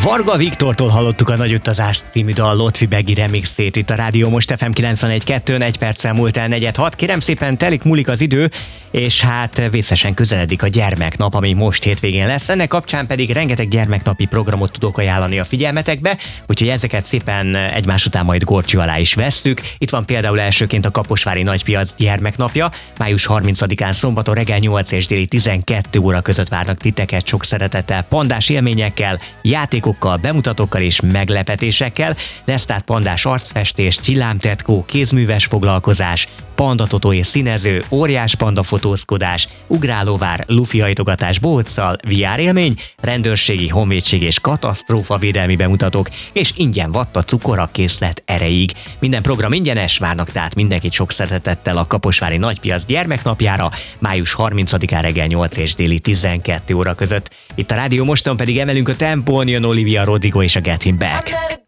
Varga Viktortól hallottuk a Nagy utazás című dal Lotfi Begi remixét itt a Rádió Most FM 91.2-n, 1 perccel múlt el 4:06. Kérem szépen, múlik az idő, és hát vészesen közeledik a gyermeknap, ami most hétvégén lesz. Ennek kapcsán pedig rengeteg gyermeknapi programot tudok ajánlani a figyelmetekbe, úgyhogy ezeket szépen egymás után majd górcső alá is vesszük. Itt van például elsőként a Kaposvári Nagypiac gyermeknapja. Május 30-án szombaton reggel 8 és déli 12 óra között várnak titeket sok szeretettel, pandás élményekkel, játékokkal, bemutatókkal és meglepetésekkel. Lesz tehát pandás arcfestés, csillámtetkó, kézműves foglalkozás, pandatotó és színező, óriás panda fotózkodás, ugrálóvár, lufi hajtogatás bóccal, VR élmény, rendőrségi, honvédség és katasztrófavédelmi bemutatók, és ingyen vatta cukor a készlet erejéig. Minden program ingyenes, várnak tehát mindenkit sok szeretettel a Kaposvári Nagypiac gyermeknapjára, május 30-án reggel 8 és déli 12 óra között. Itt a Rádió Moston pedig emelünk a tempón, jön Olivia Rodrigo és a Get Him Back.